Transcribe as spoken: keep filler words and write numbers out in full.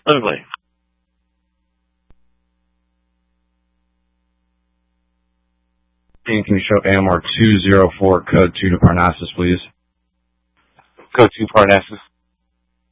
Certainly. Can you show A M R two zero four code two to Parnassus, please? Code two Parnassus.